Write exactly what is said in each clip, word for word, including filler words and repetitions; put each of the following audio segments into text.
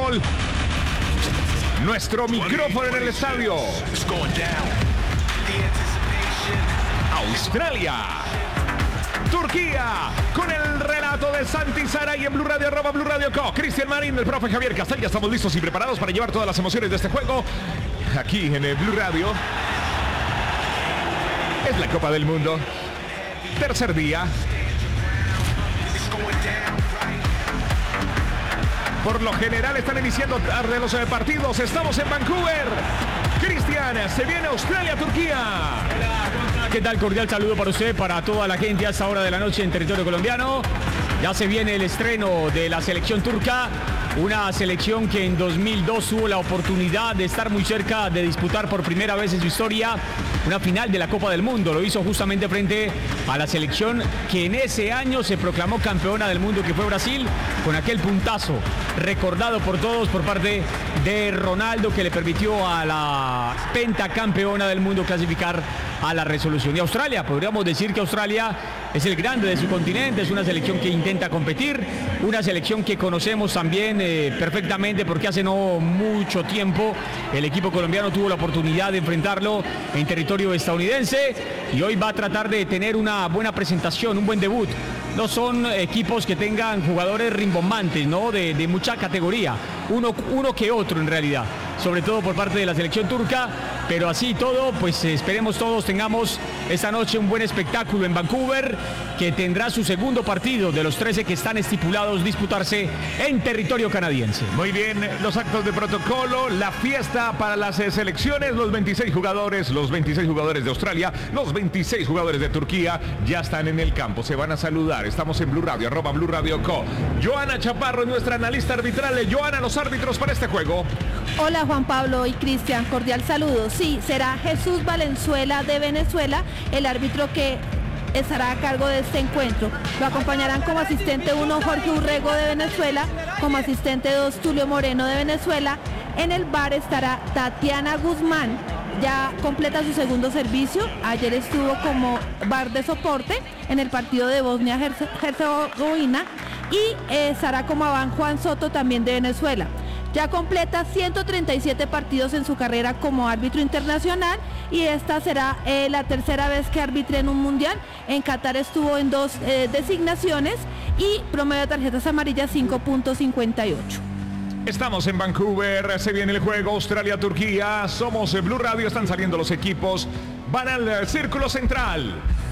fútbol. Nuestro micrófono en el estadio. Australia, Turquía, con el relato de Santi Saray en Blue Radio, arroba Blue Radio Co. Cristian Marín, el profe Javier Castel, ya estamos listos y preparados para llevar todas las emociones de este juego aquí en el Blue Radio. Es la Copa del Mundo, tercer día. Por lo general están iniciando tarde los partidos. Estamos en Vancouver. Cristian, se viene Australia, Turquía. ¿Qué tal? Cordial saludo para usted, para toda la gente a esta hora de la noche en territorio colombiano. Ya se viene el estreno de la selección turca, una selección que en dos mil dos tuvo la oportunidad de estar muy cerca de disputar por primera vez en su historia una final de la Copa del Mundo. Lo hizo justamente frente a la selección que en ese año se proclamó campeona del mundo, que fue Brasil, con aquel puntazo recordado por todos por parte de Ronaldo, que le permitió a la pentacampeona del mundo clasificar a la resolución. Y Australia, podríamos decir que Australia es el grande de su continente, es una selección que intenta competir, una selección que conocemos también eh, perfectamente, porque hace no mucho tiempo el equipo colombiano tuvo la oportunidad de enfrentarlo en territorio estadounidense y hoy va a tratar de tener una buena presentación, un buen debut. No son equipos que tengan jugadores rimbombantes, ¿no? De, de mucha categoría, uno, uno que otro en realidad, sobre todo por parte de la selección turca, pero así todo, pues esperemos todos tengamos esta noche un buen espectáculo en Vancouver, que tendrá su segundo partido de los trece que están estipulados disputarse en territorio canadiense. Muy bien, los actos de protocolo, la fiesta para las selecciones, los veintiséis jugadores, los veintiséis jugadores de Australia, los veintiséis jugadores de Turquía ya están en el campo, se van a saludar. Estamos en Blue Radio, arroba Blue Radio Co. Joana Chaparro, nuestra analista arbitral. Joana, los árbitros para este juego. Hola Juan Pablo y Cristian, cordial saludo. Sí, será Jesús Valenzuela de Venezuela el árbitro que estará a cargo de este encuentro. Lo acompañarán como asistente uno Jorge Urrego de Venezuela, como asistente dos Tulio Moreno de Venezuela. En el bar estará Tatiana Guzmán, ya completa su segundo servicio. Ayer estuvo como bar de soporte en el partido de Bosnia-Herzegovina y eh, estará como van Juan Soto también de Venezuela. Ya completa ciento treinta y siete partidos en su carrera como árbitro internacional y esta será eh, la tercera vez que arbitre en un mundial. En Qatar estuvo en dos eh, designaciones y promedio de tarjetas amarillas cinco punto cincuenta y ocho. Estamos en Vancouver, se viene el juego Australia-Turquía, somos en Blue Radio, están saliendo los equipos, van al círculo central.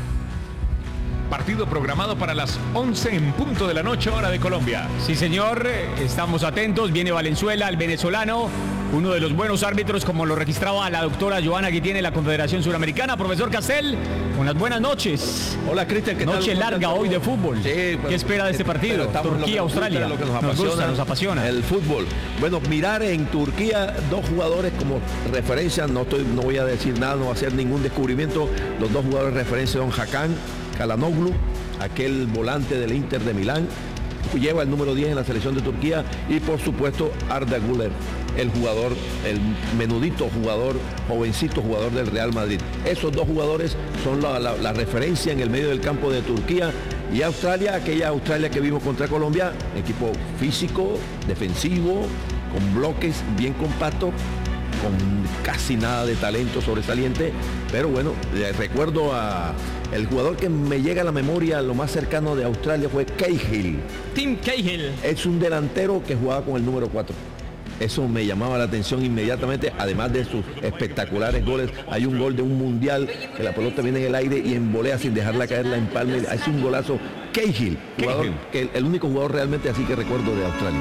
Partido programado para las once en punto de la noche, hora de Colombia. Sí, señor, estamos atentos. Viene Valenzuela, el venezolano, uno de los buenos árbitros, como lo registraba la doctora Joana, que tiene la Confederación Suramericana. Profesor Castel, unas buenas noches. Hola, Cristian, ¿qué tal? Noche larga hoy de fútbol. Sí, bueno, ¿qué espera de este partido? Turquía, Australia. Lo que nos, nos apasiona, gusta, nos apasiona. El fútbol. Bueno, mirar en Turquía dos jugadores como referencia, no, estoy, no voy a decir nada, no voy a hacer ningún descubrimiento. Los dos jugadores de referencia son Hakan Çalhanoğlu, aquel volante del Inter de Milán, lleva el número diez en la selección de Turquía, y por supuesto Arda Güler, el jugador, el menudito jugador, jovencito jugador del Real Madrid. Esos dos jugadores son la, la, la referencia en el medio del campo de Turquía. Y Australia, aquella Australia que vimos contra Colombia, equipo físico, defensivo, con bloques bien compactos, con casi nada de talento sobresaliente, pero bueno, recuerdo a el jugador que me llega a la memoria, lo más cercano de Australia fue Cahill. Tim Cahill. Es un delantero que jugaba con el número cuatro. Eso me llamaba la atención inmediatamente, además de sus espectaculares goles. Hay un gol de un mundial que la pelota viene en el aire y en volea sin dejarla caer, la empalme. Es un golazo. Cahill, jugador, que el, el único jugador realmente así que recuerdo de Australia.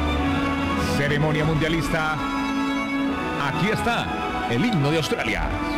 Ceremonia mundialista. Aquí está el himno de Australia.